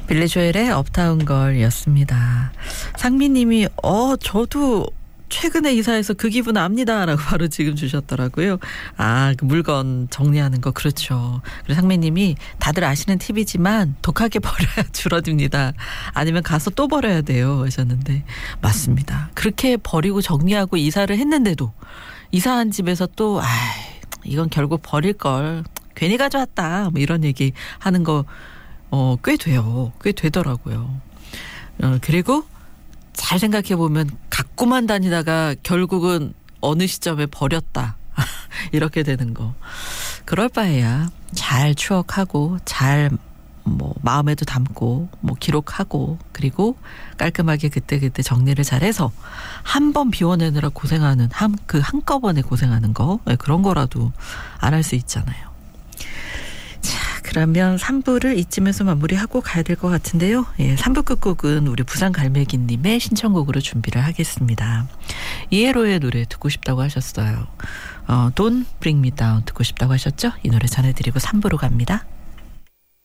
빌리 조엘의 업타운 걸이었습니다. 상미님이 저도 최근에 이사해서 그 기분 압니다라고 바로 지금 주셨더라고요. 그 물건 정리하는 거 그렇죠. 그리고 상미님이 다들 아시는 팁이지만 독하게 버려야 줄어듭니다. 아니면 가서 또 버려야 돼요 하셨는데 맞습니다. 그렇게 버리고 정리하고 이사를 했는데도 이사한 집에서 또 이건 결국 버릴 걸 괜히 가져왔다 뭐 이런 얘기 하는 거 꽤 돼요. 꽤 되더라고요. 그리고 잘 생각해보면 갖고만 다니다가 결국은 어느 시점에 버렸다. 이렇게 되는 거. 그럴 바에야 잘 추억하고 잘 마음에도 담고 기록하고 그리고 깔끔하게 그때그때 정리를 잘해서 한 번 비워내느라 고생하는 한꺼번에 고생하는 거 그런 거라도 안 할 수 있잖아요. 자, 그러면 3부를 이쯤에서 마무리하고 가야 될 것 같은데요. 3부 끝곡은 우리 부산 갈매기님의 신청곡으로 준비를 하겠습니다. 이에로의 노래 듣고 싶다고 하셨어요. Don't Bring Me Down 듣고 싶다고 하셨죠? 이 노래 전해드리고 3부로 갑니다.